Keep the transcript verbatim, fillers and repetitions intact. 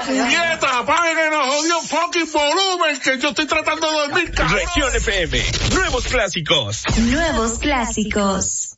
¡Nieta, apaguen el jodido fucking volumen que yo estoy tratando de dormir, cabrón! Región F M, nuevos clásicos. Nuevos clásicos.